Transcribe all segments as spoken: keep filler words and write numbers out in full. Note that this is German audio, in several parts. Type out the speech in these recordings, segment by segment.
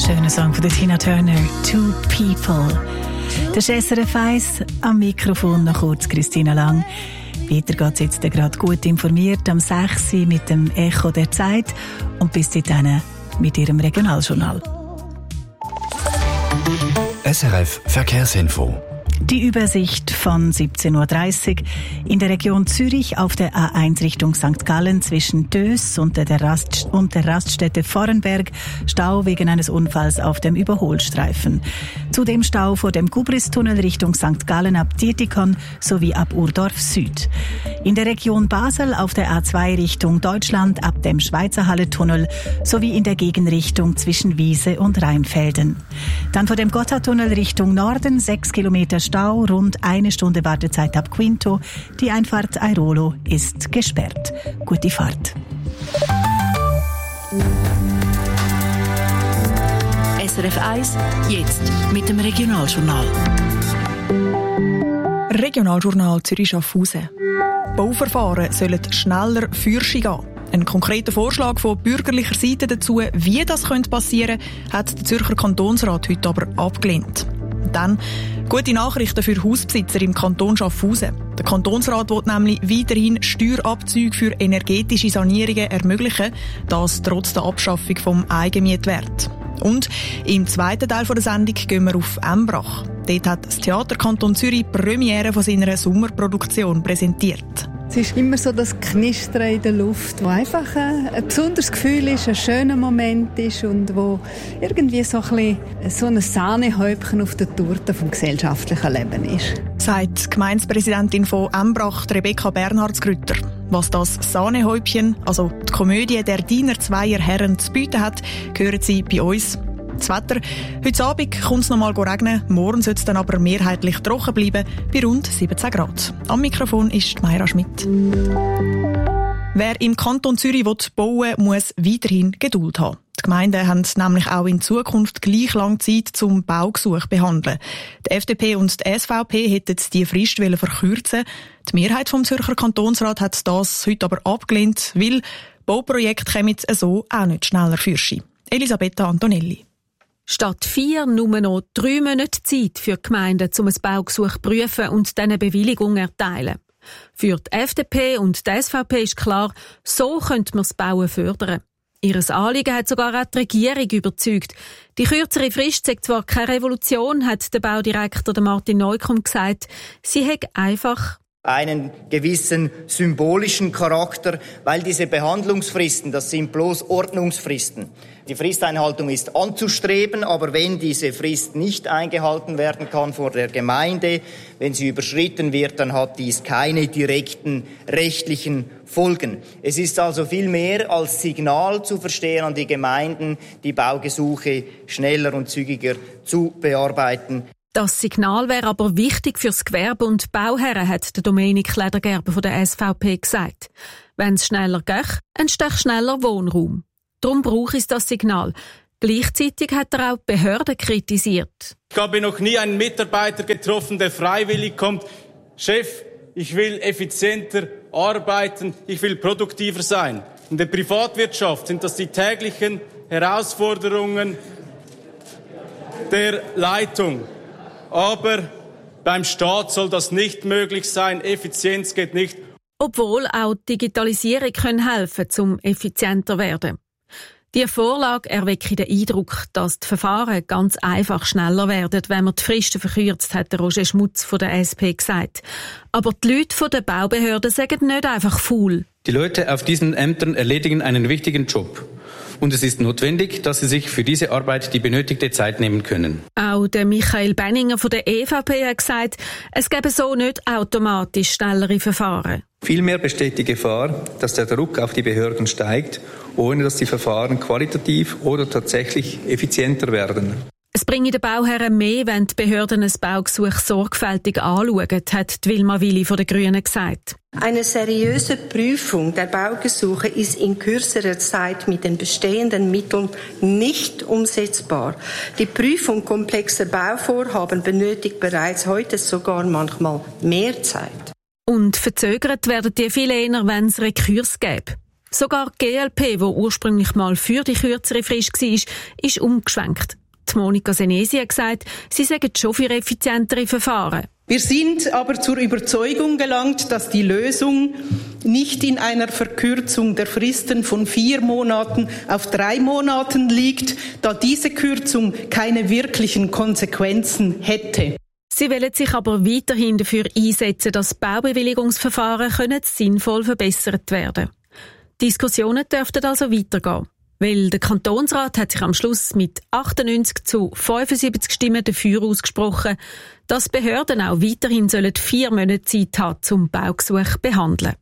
Schöner Song von der Tina Turner, Two People. Das ist S R F eins, am Mikrofon noch kurz Christina Lang. Weiter geht es jetzt gerade gut informiert am sechs Uhr mit dem Echo der Zeit und bis dahin mit Ihrem Regionaljournal. S R F Verkehrsinfo. Die Übersicht von siebzehn Uhr dreißig in der Region Zürich auf der A eins Richtung Sankt Gallen zwischen Dös und der, Rast, und der Raststätte Vorenberg Stau wegen eines Unfalls auf dem Überholstreifen. Zudem Stau vor dem Gubristunnel Richtung Sankt Gallen ab Dietikon sowie ab Urdorf Süd. In der Region Basel auf der A zwei Richtung Deutschland ab dem Schweizerhalle-Tunnel sowie in der Gegenrichtung zwischen Wiese und Rheinfelden. Dann vor dem Gotthardtunnel Richtung Norden sechs Kilometer Stau, rund eine Stunde Wartezeit ab Quinto. Die Einfahrt Airolo ist gesperrt. Gute Fahrt. S R F eins, jetzt mit dem Regionaljournal. Regionaljournal Zürich-Schaffhausen. Bauverfahren sollen schneller Fürschen gehen. Ein konkreter Vorschlag von bürgerlicher Seite dazu, wie das passieren könnte, hat der Zürcher Kantonsrat heute aber abgelehnt. Dann gute Nachrichten für Hausbesitzer im Kanton Schaffhausen. Der Kantonsrat will nämlich weiterhin Steuerabzüge für energetische Sanierungen ermöglichen, das trotz der Abschaffung vom Eigenmietwert. Und im zweiten Teil der Sendung gehen wir auf Embrach. Dort hat das Theater Kanton Zürich die Premiere von seiner Sommerproduktion präsentiert. Es ist immer so das Knistern in der Luft, wo einfach ein, ein besonderes Gefühl ist, ein schöner Moment ist und wo irgendwie so ein, bisschen so ein Sahnehäubchen auf der Torte vom gesellschaftlichen Leben ist. Sagt die Gemeindepräsidentin von Embrach, Rebecca Bernhardsgrütter. Was das Sahnehäubchen, also die Komödie «Der Diener zweier Herren» zu bieten hat, hören Sie bei uns. Das Wetter. Heute Abend kommt es noch mal regnen, morgen soll es dann aber mehrheitlich trocken bleiben, bei rund siebzehn Grad. Am Mikrofon ist Mayra Schmidt. Wer im Kanton Zürich bauen will, muss weiterhin Geduld haben. Die Gemeinden haben nämlich auch in Zukunft gleich lange Zeit zum Baugesuch behandeln. Die F D P und die S V P hätten die Frist verkürzen. Die Mehrheit vom Zürcher Kantonsrat hat das heute aber abgelehnt, weil Bauprojekte kommen so auch nicht schneller fürschen. Elisabetta Antonelli. Statt vier nur noch drei Monate Zeit für die Gemeinden, um ein Baugesuch zu prüfen und dann eine Bewilligung erteilen. Für die F D P und die S V P ist klar, so könnte man das Bauen fördern. Ihres Anliegen hat sogar auch die Regierung überzeugt. Die kürzere Frist sei zwar keine Revolution, hat der Baudirektor Martin Neukomm gesagt, sie hätte einfach einen gewissen symbolischen Charakter, weil diese Behandlungsfristen, das sind bloß Ordnungsfristen. Die Fristeinhaltung ist anzustreben, aber wenn diese Frist nicht eingehalten werden kann vor der Gemeinde, wenn sie überschritten wird, dann hat dies keine direkten rechtlichen Folgen. Es ist also viel mehr als Signal zu verstehen an die Gemeinden, die Baugesuche schneller und zügiger zu bearbeiten. Das Signal wäre aber wichtig fürs Gewerbe und die Bauherren, hat der Dominik Ledergerber von der S V P gesagt. Wenn es schneller geht, entsteht schneller Wohnraum. Darum braucht es das Signal. Gleichzeitig hat er auch die Behörden kritisiert. Ich habe noch nie einen Mitarbeiter getroffen, der freiwillig kommt. Chef, ich will effizienter arbeiten, ich will produktiver sein. In der Privatwirtschaft sind das die täglichen Herausforderungen der Leitung. Aber beim Staat soll das nicht möglich sein. Effizienz geht nicht. Obwohl auch die Digitalisierung helfen kann, um effizienter zu werden. Die Vorlage erweckt den Eindruck, dass die Verfahren ganz einfach schneller werden, wenn man die Fristen verkürzt, hat Roger Schmutz von der S P gesagt. Aber die Leute von der Baubehörde sagen nicht einfach faul. Die Leute auf diesen Ämtern erledigen einen wichtigen Job. Und es ist notwendig, dass sie sich für diese Arbeit die benötigte Zeit nehmen können. Auch der Michael Benninger von der E V P hat gesagt, es gäbe so nicht automatisch schnellere Verfahren. Vielmehr besteht die Gefahr, dass der Druck auf die Behörden steigt, ohne dass die Verfahren qualitativ oder tatsächlich effizienter werden. Es bringe den Bauherren mehr, wenn die Behörden ein Baugesuch sorgfältig anschauen, hat Wilma Willi von den Grünen gesagt. Eine seriöse Prüfung der Baugesuche ist in kürzerer Zeit mit den bestehenden Mitteln nicht umsetzbar. Die Prüfung komplexer Bauvorhaben benötigt bereits heute sogar manchmal mehr Zeit. Und verzögert werden die viel eher, wenn es Rekurs gäbe. Sogar die G L P, die ursprünglich mal für die kürzere Frist war, ist umgeschwenkt. Die Monika Senesi hat gesagt, sie sagen schon für effizientere Verfahren. Wir sind aber zur Überzeugung gelangt, dass die Lösung nicht in einer Verkürzung der Fristen von vier Monaten auf drei Monaten liegt, da diese Kürzung keine wirklichen Konsequenzen hätte. Sie wollen sich aber weiterhin dafür einsetzen, dass Baubewilligungsverfahren können sinnvoll verbessert werden können. Diskussionen dürften also weitergehen. Weil der Kantonsrat hat sich am Schluss mit achtundneunzig zu fünfundsiebzig Stimmen dafür ausgesprochen, dass Behörden auch weiterhin sollen vier Monate Zeit haben, zum Baugesuch zu behandeln.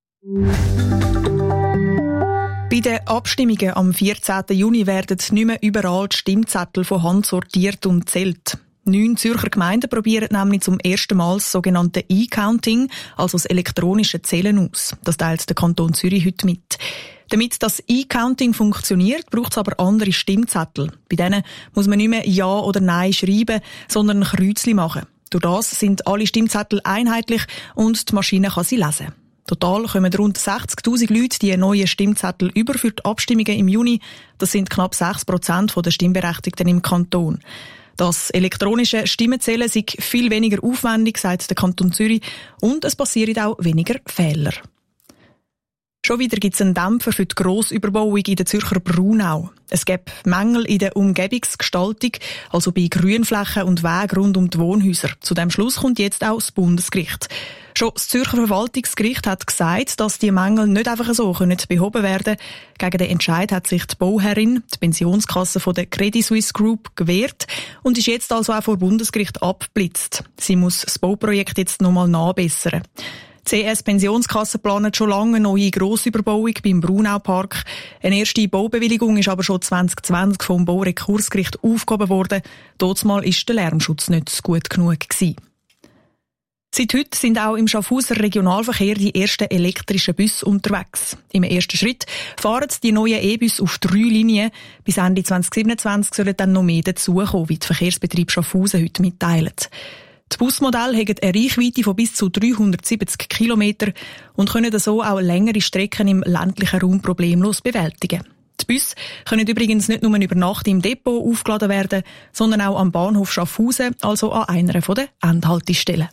Bei den Abstimmungen am vierzehnten Juni werden nicht mehr überall die Stimmzettel von Hand sortiert und zählt. Neun Zürcher Gemeinden probieren nämlich zum ersten Mal das sogenannte E-Counting, also das elektronische Zählen aus. Das teilt der Kanton Zürich heute mit. Damit das E-Counting funktioniert, braucht es aber andere Stimmzettel. Bei denen muss man nicht mehr Ja oder Nein schreiben, sondern ein Kreuzchen machen. Durch das sind alle Stimmzettel einheitlich und die Maschine kann sie lesen. Total kommen rund sechzigtausend Leute die neuen Stimmzettel über für die Abstimmungen im Juni. Das sind knapp sechs Prozent der Stimmberechtigten im Kanton. Das elektronische Stimmenzählen sei viel weniger aufwendig, sagt der Kanton Zürich, und es passieren auch weniger Fehler. Schon wieder gibt es einen Dämpfer für die Grossüberbauung in der Zürcher Braunau. Es gibt Mängel in der Umgebungsgestaltung, also bei Grünflächen und Wegen rund um die Wohnhäuser. Zu dem Schluss kommt jetzt auch das Bundesgericht. Schon das Zürcher Verwaltungsgericht hat gesagt, dass die Mängel nicht einfach so können behoben werden. Gegen den Entscheid hat sich die Bauherrin, die Pensionskasse von der Credit Suisse Group, gewehrt und ist jetzt also auch vor Bundesgericht abgeblitzt. Sie muss das Bauprojekt jetzt nochmal nachbessern. Die C S Pensionskasse plant schon lange eine neue Grossüberbauung beim Braunau-Park. Eine erste Baubewilligung ist aber schon zwanzig zwanzig vom Baurekursgericht aufgehoben worden. Dazumal ist der Lärmschutz nicht gut genug gewesen. Seit heute sind auch im Schaffhauser Regionalverkehr die ersten elektrischen Busse unterwegs. Im ersten Schritt fahren die neuen E-Busse auf drei Linien. Bis Ende zwanzig siebenundzwanzig sollen dann noch mehr dazukommen, wie der Verkehrsbetrieb Schaffhausen heute mitteilt. Die Busmodelle haben eine Reichweite von bis zu dreihundertsiebzig Kilometern und können so auch längere Strecken im ländlichen Raum problemlos bewältigen. Die Busse können übrigens nicht nur über Nacht im Depot aufgeladen werden, sondern auch am Bahnhof Schaffhausen, also an einer der Endhaltestellen.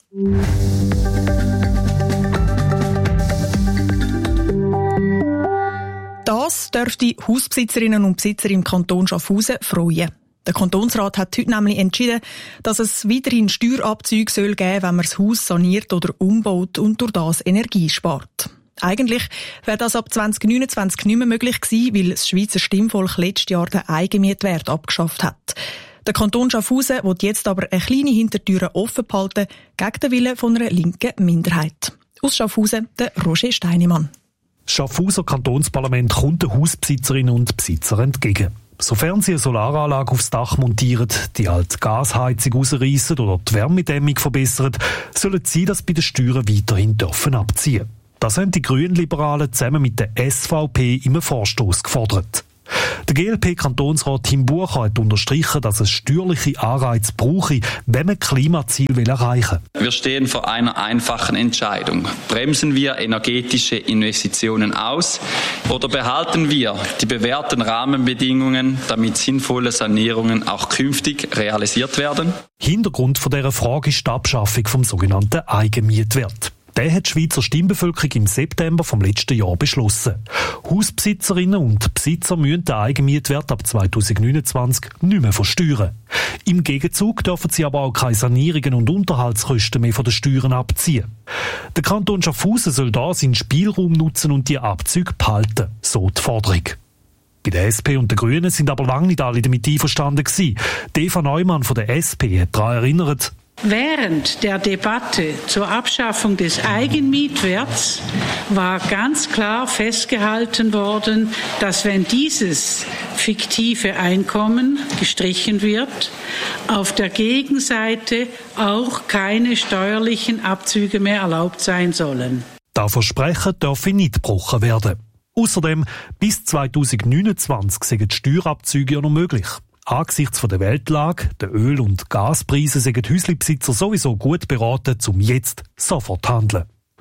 Das dürfte Hausbesitzerinnen und Besitzer im Kanton Schaffhausen freuen. Der Kantonsrat hat heute nämlich entschieden, dass es weiterhin Steuerabzüge soll geben, wenn man das Haus saniert oder umbaut und durch das Energie spart. Eigentlich wäre das ab zwanzig neunundzwanzig nicht mehr möglich gewesen, weil das Schweizer Stimmvolk letztes Jahr den Eigenmietwert abgeschafft hat. Der Kanton Schaffhausen will jetzt aber eine kleine Hintertür offen behalten, gegen den Willen von einer linken Minderheit. Aus Schaffhausen, der Roger Steinemann. Das Schaffhauser Kantonsparlament kommt den Hausbesitzerinnen und Besitzern entgegen. Sofern sie eine Solaranlage aufs Dach montieren, die alte Gasheizung rausreissen oder die Wärmedämmung verbessern, sollen sie das bei den Steuern weiterhin dürfen abziehen. Das haben die Grünliberalen zusammen mit der S V P im Vorstoss gefordert. Der G L P-Kantonsrat Tim Bucher hat unterstrichen, dass es steuerliche Anreize brauche, wenn man Klimaziele erreichen will. Wir stehen vor einer einfachen Entscheidung. Bremsen wir energetische Investitionen aus oder behalten wir die bewährten Rahmenbedingungen, damit sinnvolle Sanierungen auch künftig realisiert werden? Hintergrund von dieser Frage ist die Abschaffung vom sogenannten Eigenmietwert. Der hat die Schweizer Stimmbevölkerung im September vom letzten Jahr beschlossen. Hausbesitzerinnen und Besitzer müssen den Eigenmietwert ab zwanzig neunundzwanzig nicht mehr versteuern. Im Gegenzug dürfen sie aber auch keine Sanierungen und Unterhaltskosten mehr von den Steuern abziehen. Der Kanton Schaffhausen soll da seinen Spielraum nutzen und die Abzüge behalten, so die Forderung. Bei der S P und den Grünen sind aber lange nicht alle damit einverstanden gewesen. Eva Neumann von der S P hat daran erinnert: Während der Debatte zur Abschaffung des Eigenmietwerts war ganz klar festgehalten worden, dass wenn dieses fiktive Einkommen gestrichen wird, auf der Gegenseite auch keine steuerlichen Abzüge mehr erlaubt sein sollen. Das Versprechen dürfe nicht gebrochen werden. Außerdem, bis zwanzig neunundzwanzig sind die Steuerabzüge ja noch möglich. Angesichts der Weltlage, der Öl- und Gaspreise sind die Häuslebesitzer sowieso gut beraten, um jetzt sofort zu handeln.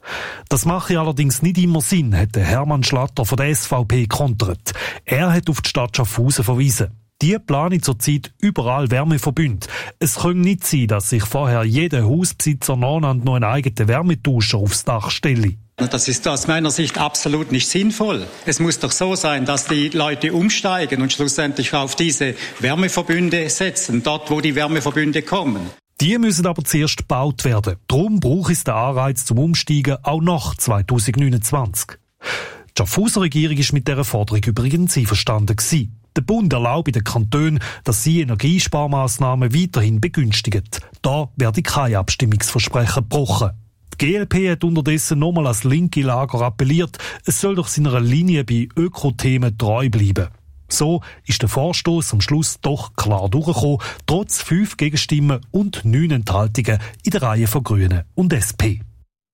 Das mache allerdings nicht immer Sinn, hat Hermann Schlatter von der S V P kontert. Er hat auf die Stadt Schaffhausen verwiesen. Die planen zurzeit überall Wärmeverbünde. Es kann nicht sein, dass sich vorher jeder Hausbesitzer nacheinander noch einen eigenen Wärmetauscher aufs Dach stelle. Das ist aus meiner Sicht absolut nicht sinnvoll. Es muss doch so sein, dass die Leute umsteigen und schlussendlich auf diese Wärmeverbünde setzen, dort wo die Wärmeverbünde kommen. Die müssen aber zuerst gebaut werden. Darum braucht es den Anreiz zum Umsteigen auch nach zwanzig neunundzwanzig. Die Schaffhauser Regierung war mit dieser Forderung übrigens einverstanden gewesen. Der Bund erlaubt den Kantonen, dass sie Energiesparmaßnahmen weiterhin begünstigen. Da werde kein Abstimmungsversprechen gebrochen. Die G L P hat unterdessen nochmal als linke Lager appelliert, es soll doch seiner Linie bei Ökothemen treu bleiben. So ist der Vorstoß am Schluss doch klar durchgekommen, trotz fünf Gegenstimmen und neun Enthaltungen in der Reihe von Grünen und S P.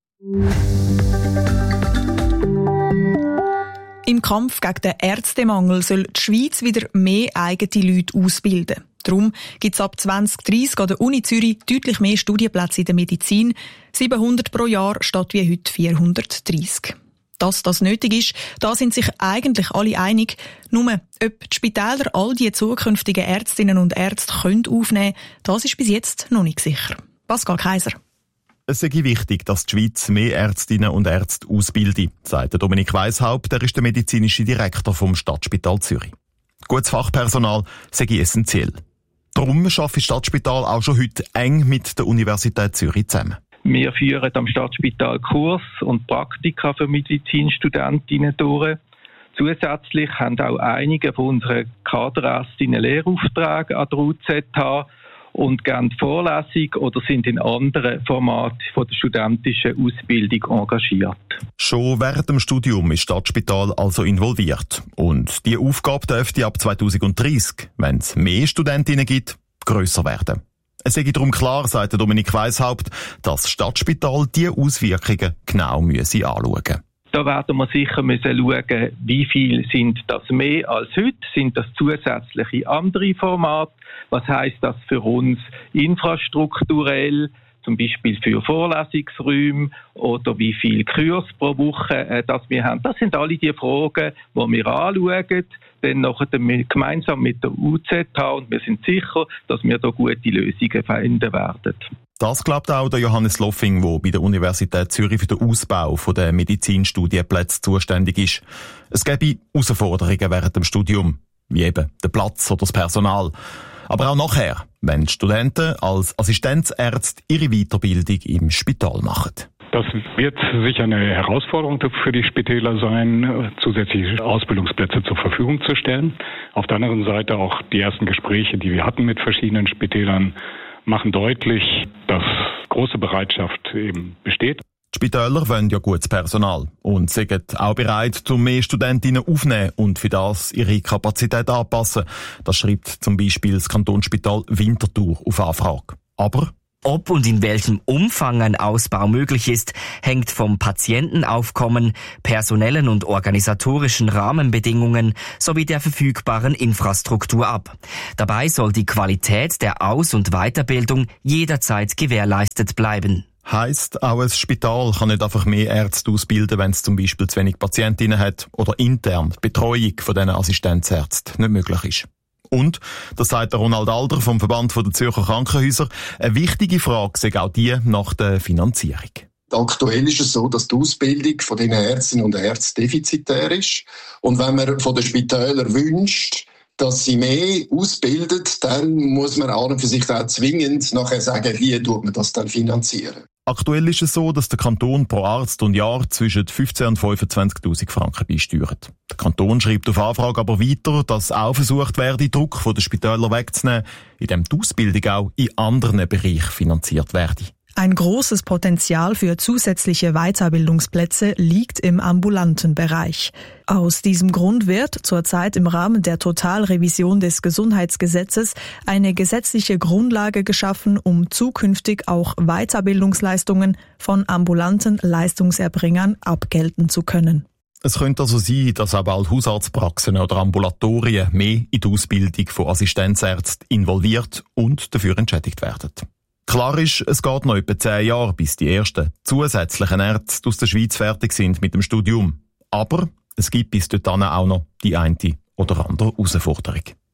Im Kampf gegen den Ärztemangel soll die Schweiz wieder mehr eigene Leute ausbilden. Darum gibt es ab zwanzig dreissig an der Uni Zürich deutlich mehr Studienplätze in der Medizin, siebenhundert pro Jahr statt wie heute vierhundertdreissig. Dass das nötig ist, da sind sich eigentlich alle einig. Nur, ob die Spitäler all die zukünftigen Ärztinnen und Ärzte können aufnehmen können, das ist bis jetzt noch nicht sicher. Pascal Kaiser. Es sei wichtig, dass die Schweiz mehr Ärztinnen und Ärzte ausbildet, sagt Dominik Weishaupt, der ist der medizinische Direktor vom Stadtspital Zürich. Gutes Fachpersonal sei essentiell. Darum arbeitet das Stadtspital auch schon heute eng mit der Universität Zürich zusammen. Wir führen am Stadtspital Kurs und Praktika für Medizinstudentinnen durch. Zusätzlich haben auch einige von unseren Kaderärztinnen Lehraufträge an der U Z H und geben Vorlesung oder sind in anderen Formaten von der studentischen Ausbildung engagiert. Schon während dem Studium ist das Stadtspital also involviert. Und die Aufgabe dürfte ab zwanzig dreissig, wenn es mehr Studentinnen gibt, grösser werden. Es sei darum klar, sagt Dominik Weishaupt, dass das Stadtspital die Auswirkungen genau müsse anschauen. Da werden wir sicher müssen schauen, wie viel sind das mehr als heute, sind das zusätzliche andere Formate, was heisst das für uns infrastrukturell, zum Beispiel für Vorlesungsräume oder wie viel Kurs pro Woche äh, das wir haben. Das sind alle die Fragen, die wir anschauen, dann nachher gemeinsam mit der U Z H und wir sind sicher, dass wir da gute Lösungen finden werden. Das glaubt auch der Johannes Loffing, der bei der Universität Zürich für den Ausbau der Medizinstudienplätze zuständig ist. Es gäbe Herausforderungen während dem Studium, wie eben der Platz oder das Personal. Aber auch nachher, wenn die Studenten als Assistenzärzte ihre Weiterbildung im Spital machen. Das wird sicher eine Herausforderung für die Spitäler sein, zusätzliche Ausbildungsplätze zur Verfügung zu stellen. Auf der anderen Seite auch die ersten Gespräche, die wir hatten mit verschiedenen Spitälern, machen deutlich, dass große Bereitschaft eben besteht. Die Spitäler wollen ja gutes Personal und sind auch bereit, um mehr Studentinnen aufzunehmen und für das ihre Kapazität anpassen. Das schreibt zum Beispiel das Kantonsspital Winterthur auf Anfrage. Aber ob und in welchem Umfang ein Ausbau möglich ist, hängt vom Patientenaufkommen, personellen und organisatorischen Rahmenbedingungen sowie der verfügbaren Infrastruktur ab. Dabei soll die Qualität der Aus- und Weiterbildung jederzeit gewährleistet bleiben. Heisst, auch ein Spital kann nicht einfach mehr Ärzte ausbilden, wenn es zum Beispiel zu wenig Patientinnen hat oder intern die Betreuung von diesen Assistenzärzten nicht möglich ist. Und, das sagt der Ronald Alder vom Verband der Zürcher Krankenhäuser, eine wichtige Frage sei auch die nach der Finanzierung. Aktuell ist es so, dass die Ausbildung von den Ärztinnen und Ärzten defizitär ist. Und wenn man von den Spitälern wünscht, dass sie mehr ausbilden, dann muss man an und für sich auch zwingend nachher sagen, wie tut man das dann finanzieren. Aktuell ist es so, dass der Kanton pro Arzt und Jahr zwischen fünfzehn und fünfundzwanzigtausend Franken beisteuert. Der Kanton schreibt auf Anfrage aber weiter, dass auch versucht werde, Druck von den Spitälern wegzunehmen, indem die Ausbildung auch in anderen Bereichen finanziert werde. Ein großes Potenzial für zusätzliche Weiterbildungsplätze liegt im ambulanten Bereich. Aus diesem Grund wird zurzeit im Rahmen der Totalrevision des Gesundheitsgesetzes eine gesetzliche Grundlage geschaffen, um zukünftig auch Weiterbildungsleistungen von ambulanten Leistungserbringern abgelten zu können. Es könnte also sein, dass auch bald Hausarztpraxen oder Ambulatorien mehr in die Ausbildung von Assistenzärzten involviert und dafür entschädigt werden. Klar ist, es geht noch etwa zehn Jahre, bis die ersten zusätzlichen Ärzte aus der Schweiz fertig sind mit dem Studium. Aber es gibt bis dahin auch noch die eine oder andere Herausforderung.